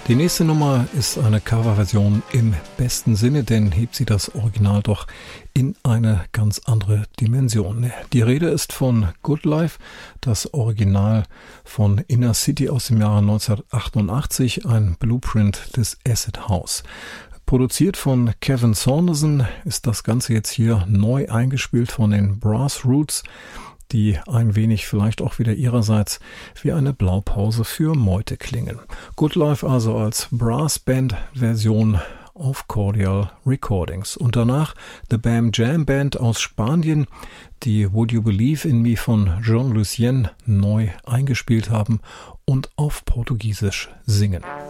Die nächste Nummer ist eine Coverversion im besten Sinne, denn hebt sie das Original doch in eine ganz andere Dimension. Die Rede ist von Good Life, das Original von Inner City aus dem Jahre 1988, ein Blueprint des Acid House. Produziert von Kevin Saunderson ist das Ganze jetzt hier neu eingespielt von den Brass Roots, die ein wenig vielleicht auch wieder ihrerseits wie eine Blaupause für Meute klingen. Good Life also als Brassband-Version auf Cordial Recordings. Und danach The Bam Jam Band aus Spanien, die Would You Believe in Me von Jean Lucien neu eingespielt haben und auf Portugiesisch singen.